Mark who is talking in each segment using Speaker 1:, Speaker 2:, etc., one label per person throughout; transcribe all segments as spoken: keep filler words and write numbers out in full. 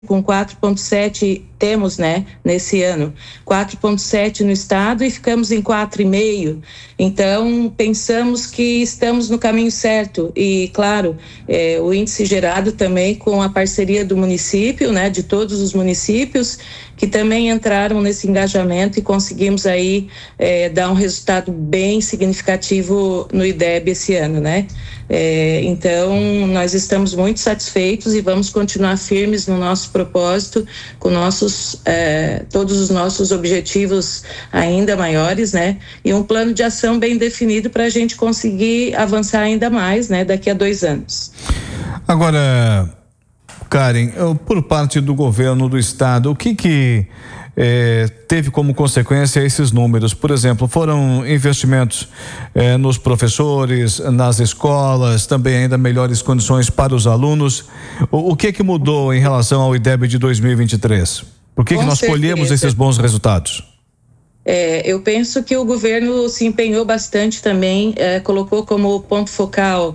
Speaker 1: com quatro vírgula sete, temos, né, nesse ano, quatro vírgula sete no estado e ficamos em quatro vírgula cinco. Então, pensamos que estamos no caminho certo e, claro, é, o índice gerado também com a parceria do município, né, de todos os municípios, que também entraram nesse engajamento e conseguimos aí é, dar um resultado bem significativo no I D E B esse ano, né? É, então, nós estamos muito satisfeitos e vamos continuar firmes no nosso propósito, com nossos, é, todos os nossos objetivos ainda maiores, né? E um plano de ação bem definido para a gente conseguir avançar ainda mais, né? Daqui a dois anos.
Speaker 2: Agora, Karen, por parte do governo do estado, o que que eh, teve como consequência esses números? Por exemplo, foram investimentos eh, nos professores, nas escolas, também ainda melhores condições para os alunos. O, o que que mudou em relação ao I D E B de dois mil e vinte e três? Por que que nós colhemos esses bons resultados?
Speaker 1: É, eu penso que o governo se empenhou bastante também, é, colocou como ponto focal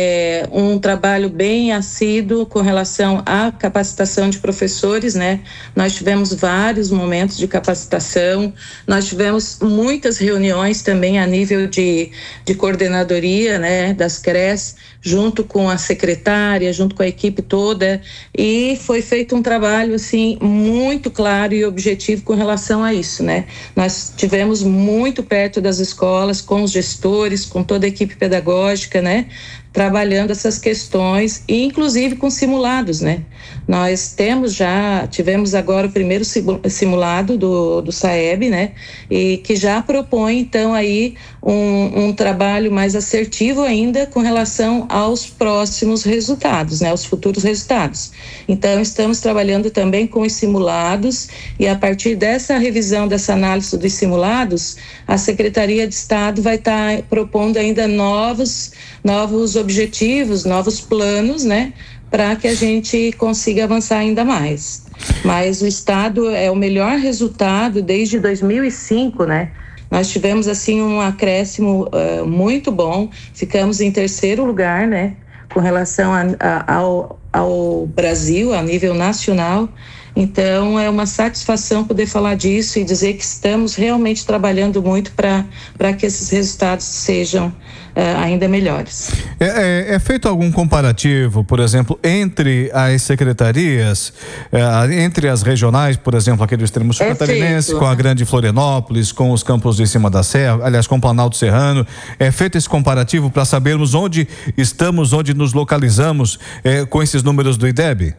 Speaker 1: é, um trabalho bem assíduo com relação à capacitação de professores, né? Nós tivemos vários momentos de capacitação, nós tivemos muitas reuniões também a nível de, de coordenadoria, né, das C R E S, junto com a secretária, junto com a equipe toda, e foi feito um trabalho assim muito claro e objetivo com relação a isso, né? Nós Nós tivemos muito perto das escolas, com os gestores, com toda a equipe pedagógica, né? Trabalhando essas questões, e inclusive com simulados, né? Nós temos já, tivemos agora o primeiro simulado do, do SAEB, né? E que já propõe, então, aí um, um trabalho mais assertivo ainda com relação aos próximos resultados, né? Aos futuros resultados. Então, estamos trabalhando também com os simulados e a partir dessa revisão, dessa análise dos simulados, a Secretaria de Estado vai estar propondo ainda novos, novos objetivos, novos planos, né, para que a gente consiga avançar ainda mais. Mas o estado é o melhor resultado desde dois mil e cinco, né? Nós tivemos assim um acréscimo uh, muito bom, ficamos em terceiro lugar, né, com relação a, a, ao, ao Brasil, a nível nacional. Então, é uma satisfação poder falar disso e dizer que estamos realmente trabalhando muito para para que esses resultados sejam uh, ainda melhores.
Speaker 2: É, é, é feito algum comparativo, por exemplo, entre as secretarias, é, entre as regionais, por exemplo, aqui do extremo sul catarinense, com a grande Florianópolis, com os campos de cima da serra, aliás, com o Planalto Serrano? É feito esse comparativo para sabermos onde estamos, onde nos localizamos é, com esses números do I D E B?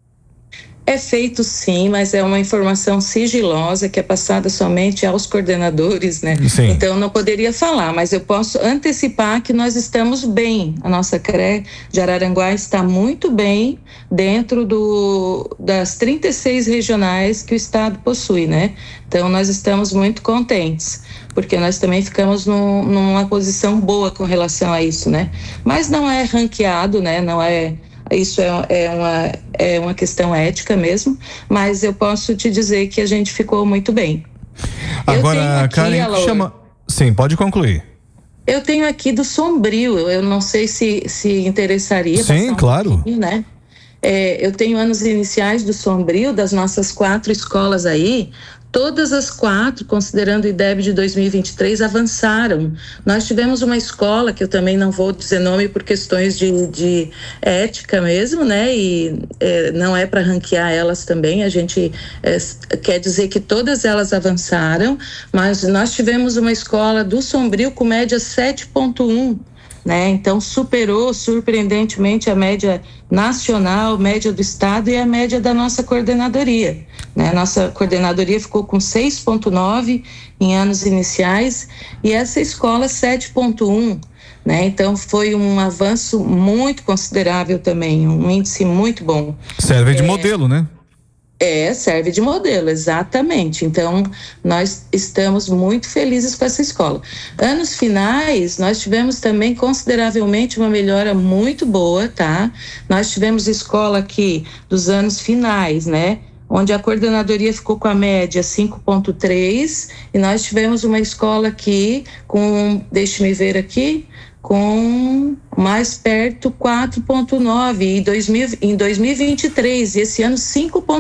Speaker 1: É feito sim, mas é uma informação sigilosa que é passada somente aos coordenadores, né? Sim. Então não poderia falar, mas eu posso antecipar que nós estamos bem. A nossa C R E de Araranguá está muito bem dentro do, das trinta e seis regionais que o estado possui, né? Então nós estamos muito contentes, porque nós também ficamos num, numa posição boa com relação a isso, né? Mas não é ranqueado, né? Não é... Isso é, é, uma, é uma questão ética mesmo, mas eu posso te dizer que a gente ficou muito bem.
Speaker 2: Agora, Karen, Alô, chama... Sim, pode concluir.
Speaker 1: Eu tenho aqui do Sombrio, eu não sei se, se interessaria.
Speaker 2: Sim, um claro.
Speaker 1: Né? É, eu tenho anos iniciais do Sombrio, das nossas quatro escolas aí. Todas as quatro, considerando o I D E B de dois mil e vinte e três, avançaram. Nós tivemos uma escola, que eu também não vou dizer nome por questões de, de ética mesmo, né? E é, não é para ranquear elas também, a gente é, quer dizer que todas elas avançaram, mas nós tivemos uma escola do Sombrio com média sete ponto um. Né? Então superou surpreendentemente a média nacional, média do estado e a média da nossa coordenadoria, né? Nossa coordenadoria ficou com seis ponto nove em anos iniciais e essa escola sete ponto um, né? Então foi um avanço muito considerável também, um índice muito bom.
Speaker 2: Serve de é... modelo, né?
Speaker 1: É, serve de modelo, exatamente. Então, nós estamos muito felizes com essa escola. Anos finais, nós tivemos também consideravelmente uma melhora muito boa, tá? Nós tivemos escola aqui dos anos finais, né? Onde a coordenadoria ficou com a média cinco ponto três e nós tivemos uma escola aqui com, deixe-me ver aqui, com mais perto quatro vírgula nove em dois mil, em dois mil e vinte e três, e esse ano cinco vírgula